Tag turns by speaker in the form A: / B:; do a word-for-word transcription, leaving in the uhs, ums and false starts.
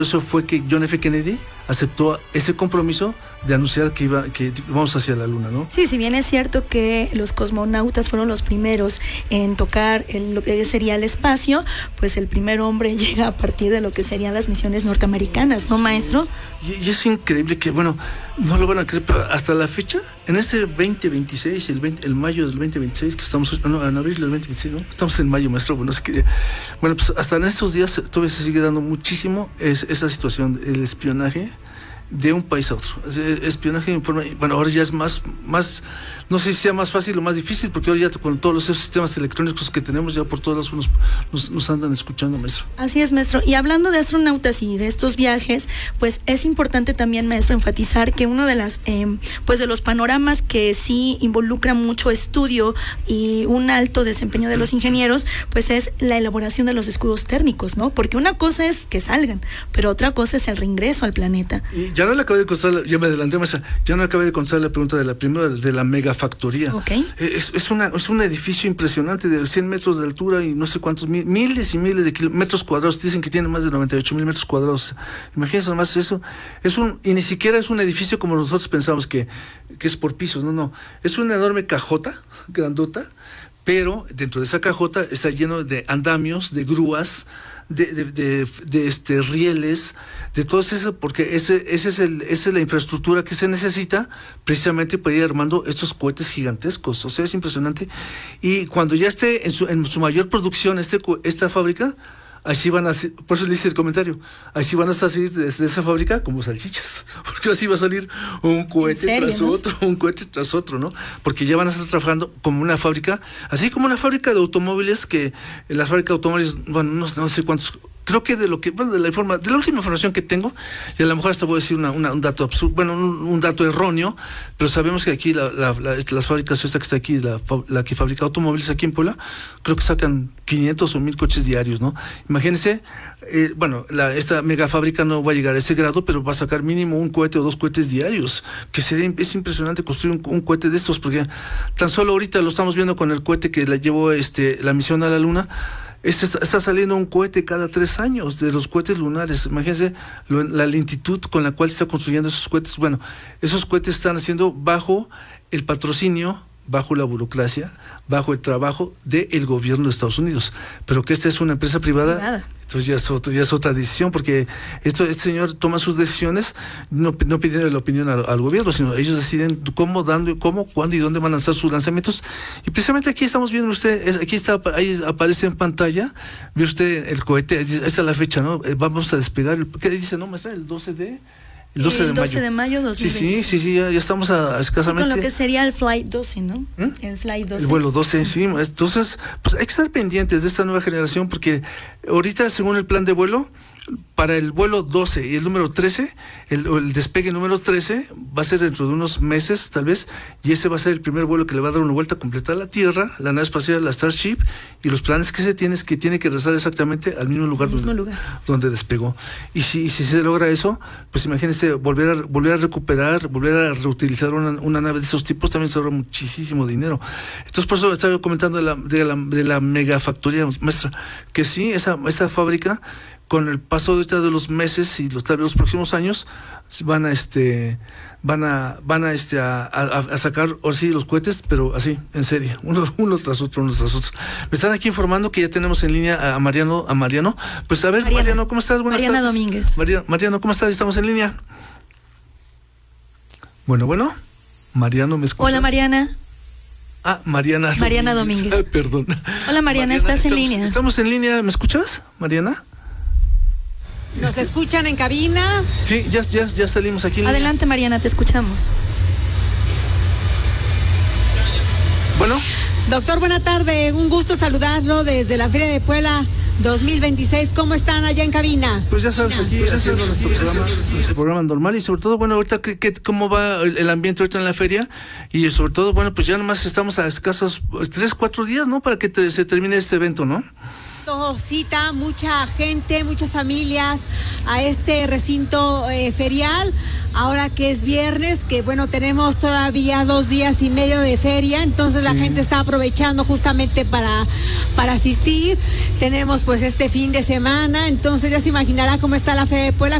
A: Eso fue que John F. Kennedy aceptó ese compromiso de anunciar que iba que vamos hacia la luna, ¿no?
B: Sí, si bien es cierto que los cosmonautas fueron los primeros en tocar el, lo que sería el espacio, pues el primer hombre llega a partir de lo que serían las misiones norteamericanas, ¿no, maestro?
A: Y, y es increíble que, bueno, no lo van a creer, pero hasta la fecha, en este veinte veintiséis, el, veinte, el mayo del veinte veintiséis, que estamos, no, en abril del veinte veintiséis, ¿no? Estamos en mayo, maestro, bueno, es que, bueno, pues hasta en estos días todavía se sigue dando muchísimo es, esa situación, el espionaje de un país a otro. Espionaje en forma, bueno, ahora ya es más, más, no sé si sea más fácil o más difícil, porque ahora ya con todos los sistemas electrónicos que tenemos, ya por todos lados nos, nos andan escuchando, maestro.
B: Así es, maestro. Y hablando de astronautas y de estos viajes, pues es importante también, maestro, enfatizar que uno de las, eh, pues de los panoramas que sí involucra mucho estudio y un alto desempeño de los ingenieros, pues es la elaboración de los escudos térmicos, ¿no? Porque una cosa es que salgan, pero otra cosa es el reingreso al planeta.
A: Y ya no le acabé de contestar, ya me adelanté, maestra, ya no acabé de contestar la pregunta de la primera, de la megafactoría.
B: Okay.
A: Es, es, una, es un edificio impresionante de cien metros de altura y no sé cuántos, mil, miles y miles de metros cuadrados. Dicen que tiene más de noventa y ocho mil metros cuadrados. Imagínense nomás eso. Es un, y ni siquiera es un edificio como nosotros pensamos que, que es por pisos. No, no. Es una enorme cajota, grandota, pero dentro de esa cajota está lleno de andamios, de grúas, de, de, de, de este, rieles, de todo eso, porque ese, ese es el, esa es la infraestructura que se necesita precisamente para ir armando estos cohetes gigantescos. O sea, es impresionante. Y cuando ya esté en su, en su mayor producción este, esta fábrica, así van a, por eso le hice el comentario, así van a salir desde esa fábrica como salchichas, porque así va a salir un cohete serio, tras ¿no? otro, un cohete tras otro, ¿no? Porque ya van a estar trabajando como una fábrica, así como una fábrica de automóviles, que en la fábrica de automóviles, bueno, no, no sé cuántos, creo que de lo que, bueno, de la informa, de la última información que tengo, y a lo mejor hasta voy a decir una, una, un dato absurdo, bueno, un, un dato erróneo, pero sabemos que aquí la, la, la, las fábricas, esta que está aquí, la, la que fabrica automóviles aquí en Puebla, creo que sacan quinientos o mil coches diarios, ¿no? Imagínense, eh, bueno, la, esta mega fábrica no va a llegar a ese grado, pero va a sacar mínimo un cohete o dos cohetes diarios, que sería, es impresionante construir un, un cohete de estos, porque tan solo ahorita lo estamos viendo con el cohete que la llevó este, la misión a la Luna. Está, está saliendo un cohete cada tres años de los cohetes lunares. Imagínense lo, la lentitud con la cual se está construyendo esos cohetes. Bueno, esos cohetes están haciendo bajo el patrocinio, bajo la burocracia, bajo el trabajo del gobierno de Estados Unidos. Pero que esta es una empresa privada.
B: Nada.
A: Entonces ya es, otro, ya es otra decisión, porque esto, este señor toma sus decisiones no, no pidiendo la opinión al, al gobierno, sino ellos deciden cómo, dando, cómo, cuándo y dónde van a lanzar sus lanzamientos. Y precisamente aquí estamos viendo usted, aquí está, ahí aparece en pantalla, ve usted el cohete, esta es la fecha, ¿no? Vamos a despegar, el, ¿qué dice, no, maestra? El doce de... El doce,
B: el doce de mayo dos mil veintiséis.
A: Sí, sí, sí, sí, ya, ya estamos a, a escasamente...
B: Sí, con lo que sería el Flight doce, ¿no?
A: ¿Mm?
B: El Flight doce.
A: El vuelo doce, sí. Entonces, pues hay que estar pendientes de esta nueva generación, porque ahorita, según el plan de vuelo, para el vuelo doce y el número trece, el, el despegue número trece va a ser dentro de unos meses, tal vez, y ese va a ser el primer vuelo que le va a dar una vuelta completa a la Tierra, la nave espacial, la Starship, y los planes que se tienen es que tiene que regresar exactamente al mismo lugar,
B: mismo
A: donde,
B: lugar.
A: donde despegó. Y si, si se logra eso, pues imagínense, volver a, volver a recuperar, volver a reutilizar una, una nave de esos tipos, también se ahorra muchísimo dinero. Entonces, por eso estaba comentando de la, de la, de la megafactoría, maestra, que sí, esa, esa fábrica, con el paso de, de los meses y los, tal vez los próximos años, van a este van a van a este a, a, a sacar ahora sí los cohetes, pero así, en serie, unos unos tras otros, unos tras otros. Me están aquí informando que ya tenemos en línea a Mariano, a Mariano. Pues a ver, Mariana, Mariano, ¿cómo estás? Buenas
B: Mariana
A: tardes.
B: Domínguez.
A: María, Mariano, ¿cómo estás? Estamos en línea. Bueno, bueno. Mariano, ¿me escuchas?
B: Hola, Mariana.
A: Ah, Mariana.
B: Mariana Domínguez.
A: Domínguez. Ah, perdón.
B: Hola, Mariana, Mariana ¿estás
A: estamos,
B: en línea?
A: Estamos en línea, ¿me escuchas, Mariana?
C: ¿Nos este... escuchan en cabina?
A: Sí, ya, ya, ya salimos aquí.
B: Adelante, Mariana, te escuchamos.
A: Bueno.
C: Doctor, buena tarde. Un gusto saludarlo desde la Feria de Puebla dos mil veintiséis. ¿Cómo están allá en cabina?
A: Pues ya sabes, aquí pues haciendo nuestro programa, nuestro programa normal, y sobre todo, bueno, ahorita que, que, cómo va el, el ambiente ahorita en la feria, y sobre todo, bueno, pues ya nomás estamos a escasos tres, cuatro días, ¿no? Para que te, se termine este evento, ¿no?
C: dado cita mucha gente, muchas familias a este recinto eh, ferial. Ahora que es viernes, que bueno, tenemos todavía dos días y medio de feria, entonces sí. La gente está aprovechando justamente para, para asistir. Tenemos pues este fin de semana, entonces ya se imaginará cómo está la Feria de Puebla.